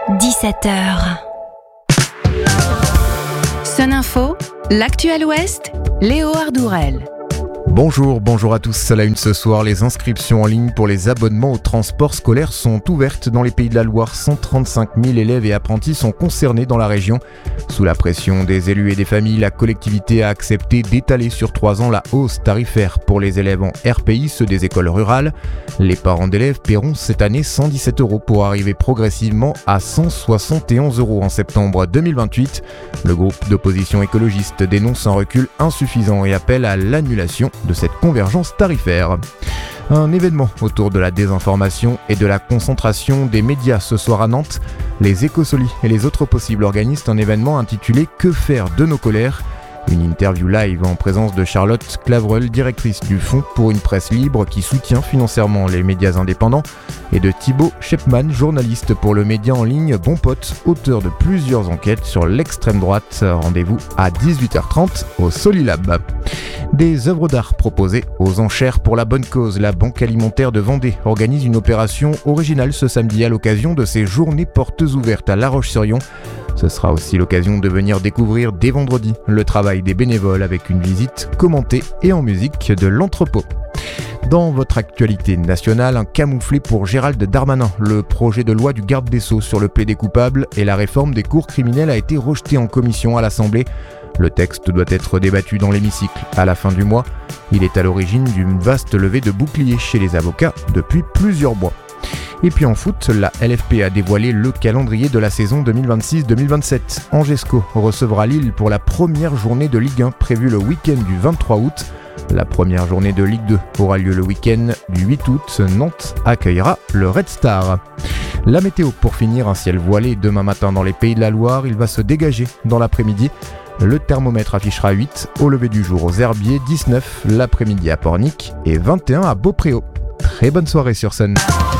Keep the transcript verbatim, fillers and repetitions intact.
dix-sept heures. Sun Info, l'actuel Ouest, Léo Ardourel. Bonjour, bonjour à tous. À la une ce soir, les inscriptions en ligne pour les abonnements au transport scolaire sont ouvertes dans les Pays de la Loire. cent trente-cinq mille élèves et apprentis sont concernés dans la région. Sous la pression des élus et des familles, la collectivité a accepté d'étaler sur trois ans la hausse tarifaire pour les élèves en R P I, ceux des écoles rurales. Les parents d'élèves paieront cette année cent dix-sept euros pour arriver progressivement à cent soixante et onze euros en septembre deux mille vingt-huit. Le groupe d'opposition écologiste dénonce un recul insuffisant et appelle à l'annulation de cette convergence tarifaire. Un événement autour de la désinformation et de la concentration des médias ce soir à Nantes. Les Écosolis et les autres possibles organisent un événement intitulé « Que faire de nos colères ?» Une interview live en présence de Charlotte Clavreul, directrice du Fonds pour une presse libre qui soutient financièrement les médias indépendants, et de Thibaut Shepman, journaliste pour le média en ligne Bon Pote, auteur de plusieurs enquêtes sur l'extrême droite. Rendez-vous à dix-huit heures trente au Solilab. Des œuvres d'art proposées aux enchères pour la bonne cause. La Banque alimentaire de Vendée organise une opération originale ce samedi à l'occasion de ses journées portes ouvertes à La Roche-sur-Yon. Ce sera aussi l'occasion de venir découvrir dès vendredi le travail des bénévoles avec une visite commentée et en musique de l'entrepôt. Dans votre actualité nationale, un camouflet pour Gérald Darmanin. Le projet de loi du garde des Sceaux sur le plaidé coupable et la réforme des cours criminelles a été rejeté en commission à l'Assemblée. Le texte doit être débattu dans l'hémicycle à la fin du mois. Il est à l'origine d'une vaste levée de boucliers chez les avocats depuis plusieurs mois. Et puis en foot, la L F P a dévoilé le calendrier de la saison deux mille vingt-six deux mille vingt-sept. Angesco recevra Lille pour la première journée de Ligue un prévue le week-end du vingt-trois août. La première journée de Ligue deux aura lieu le week-end du huit août. Nantes accueillera le Red Star. La météo pour finir, un ciel voilé demain matin dans les Pays de la Loire. Il va se dégager dans l'après-midi. Le thermomètre affichera huit au lever du jour aux Herbiers, dix-neuf l'après-midi à Pornic et vingt et un à Beaupréau. Très bonne soirée sur Sun.